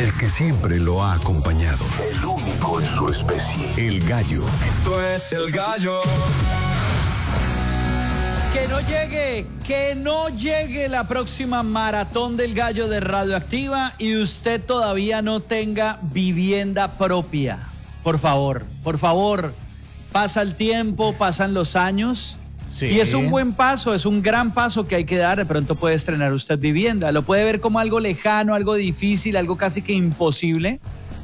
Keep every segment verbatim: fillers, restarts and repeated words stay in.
el que siempre lo ha acompañado, el único en su especie, el gallo. Esto es El Gallo. Que no llegue, que no llegue la próxima maratón del gallo de Radioactiva y usted todavía no tenga vivienda propia. Por favor, por favor, pasa el tiempo, pasan los años. Sí. Y es un buen paso, es un gran paso que hay que dar. De pronto puede estrenar usted vivienda. Lo puede ver como algo lejano, algo difícil, algo casi que imposible.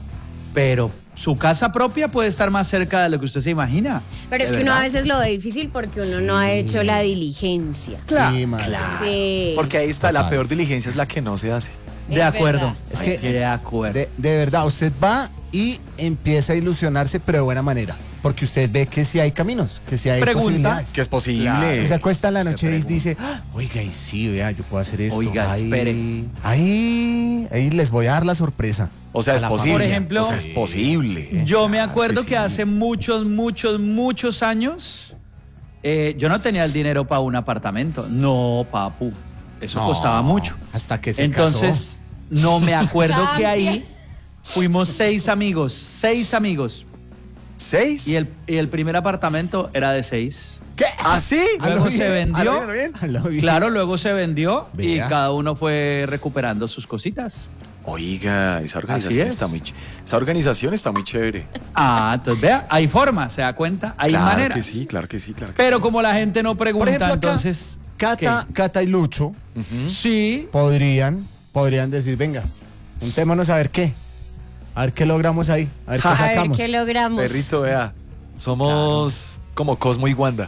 Pero su casa propia puede estar más cerca de lo que usted se imagina. Pero es que uno a veces lo ve difícil porque uno sí. no ha hecho la diligencia. Claro, sí, claro. Sí. Porque ahí está, Total. La peor diligencia es la que no se hace. De es acuerdo. Verdad. Es que, de acuerdo. De, de verdad, usted va y empieza a ilusionarse, pero de buena manera. Porque usted ve que sí hay caminos, que sí hay Pregunta, posibilidades. Que es posible. Claro. Si se acuesta en la noche y dice, ah, oiga, y sí, vea, yo puedo hacer esto. Oiga, ahí, espere. Ahí, ahí les voy a dar la sorpresa. O sea, es posible. Por ejemplo, o sea, es posible. Yo me acuerdo que hace muchos, muchos, muchos años, eh, yo no tenía el dinero para un apartamento. No, papu. Eso no, costaba mucho. Hasta que se Entonces, casó. no me acuerdo que ahí fuimos seis amigos, seis amigos. ¿Seis? Y el, y el primer apartamento era de seis. ¿Qué? ¿Así? Luego se vendió. ¿A lo bien, a lo bien? Claro, luego se vendió. Vea. Y cada uno fue recuperando sus cositas. Oiga, esa organización está muy ch- esa organización está muy chévere. Ah, entonces vea, hay formas, se da cuenta, hay claro maneras. Claro que sí, claro que sí, claro que Pero sí. como la gente no pregunta, Por ejemplo, acá, entonces Cata, Cata y Lucho uh-huh. sí podrían, podrían decir, venga, juntémonos a ver qué. A ver qué logramos ahí. A ver qué a sacamos. ver qué logramos. Perrito, vea, somos claro. como Cosmo y Wanda.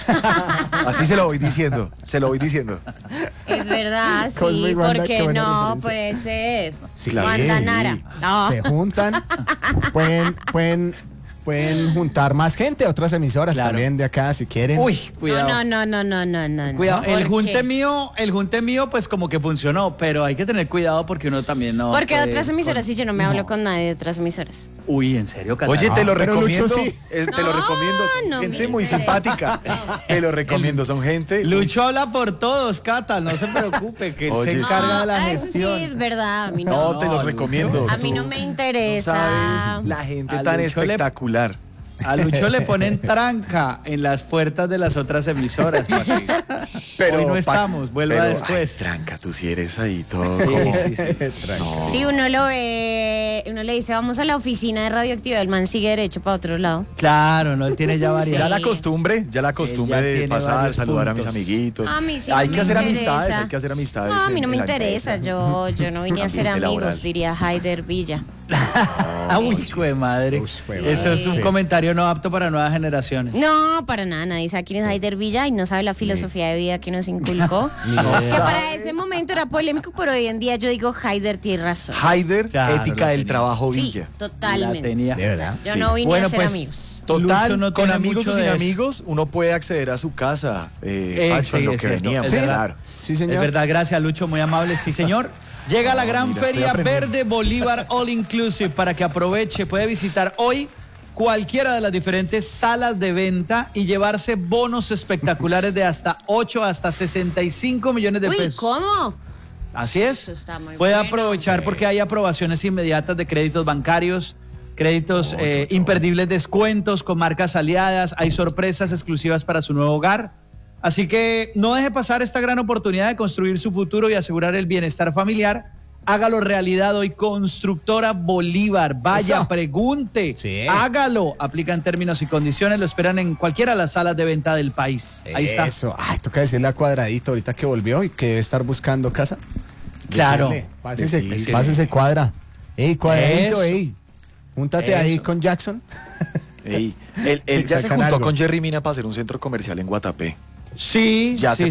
Así se lo voy diciendo, se lo voy diciendo. Es verdad, sí, porque no puede ser. Sí, Wanda Nara. No. Se juntan, pueden, pueden, pueden juntar más gente, otras emisoras claro. también de acá si quieren. Uy, cuidado. No, no, no, no, no, no. Cuidado, no, el junte qué? mío, el junte mío pues como que funcionó, pero hay que tener cuidado porque uno también no. Porque puede, de otras emisoras con... sí yo no me hablo no. con nadie de otras emisoras. Uy, ¿en serio, Cata? Oye, te lo ah, recomiendo. Lucho, sí. eh, te no, lo recomiendo. Son no gente muy simpática. Te lo recomiendo. Son gente. Lucho habla por todos, Cata. No se preocupe, que él Oye, se encarga no, de la eso gestión. Sí, es verdad. A mí no. No, te lo No, recomiendo. A mí no me interesa. No sabes la gente A tan Lucho le- espectacular. A Lucho le ponen tranca en las puertas de las otras emisoras. Papi. Pero Hoy no pa- estamos, vuelva pero, después. Ay, tranca, tú si eres ahí todo. Sí, como... sí, sí. No. Si uno lo ve, uno le dice, vamos a la oficina de Radioactiva, el man sigue derecho para otro lado. Claro, no, él tiene ya varias. Ya Sí. la costumbre, ya la costumbre ya de tiene pasar, varios saludar puntos. a mis amiguitos. A mí sí hay no que me hacer interesa. amistades, hay que hacer amistades. No, a mí no en- me en la interesa. empresa. Yo, yo no vine a ser Ambiente amigos, laboral. diría Haider Villa. Ah, uy, hijo de madre. Uy, hijo de madre. Eso es un Sí. comentario no apto para nuevas generaciones. No, para nada, nadie sabe quién es Haider Villa y no sabe la filosofía de vida que nos inculcó. Ni que idea. para ese momento era polémico, pero hoy en día yo digo Haider tiene razón. Haider, Claro, ética la del tenía. trabajo Sí, Villa. La totalmente. tenía. De verdad. Yo Sí. no vine Bueno, a ser pues, amigos. Total, Lucho no con tiene amigos mucho o sin de eso. amigos, uno puede acceder a su casa. Eh, Eh, Pacho, en sí, lo es que cierto, veníamos, es verdad. claro. Sí, señor. Es verdad, gracias Lucho, muy amable, sí señor. Llega la gran mira, estoy feria aprendiendo. Verde Bolívar All Inclusive para que aproveche, puede visitar hoy cualquiera de las diferentes salas de venta y llevarse bonos espectaculares de hasta ocho hasta sesenta y cinco millones de Uy, pesos. ¿cómo? Así es. Eso está muy Puede bueno. aprovechar porque hay aprobaciones inmediatas de créditos bancarios, créditos, eh, imperdibles descuentos con marcas aliadas, hay sorpresas exclusivas para su nuevo hogar. Así que no deje pasar esta gran oportunidad de construir su futuro y asegurar el bienestar familiar. Hágalo realidad hoy. Constructora Bolívar. Vaya, Eso. pregunte. Sí. Hágalo. Aplican términos y condiciones. Lo esperan en cualquiera de las salas de venta del país. Ahí está. Eso. Ay, toca decirle a Cuadradito ahorita que volvió y que debe estar buscando casa. Claro. Decirle, pásese, Decirle. pásese Cuadra. Ey, Cuadradito, Eso. ey. Júntate ahí Eso. con Jackson. Ey, él él ya se Sacan juntó algo. con Jerry Mina para hacer un centro comercial en Guatapé. Sí, Ya sí,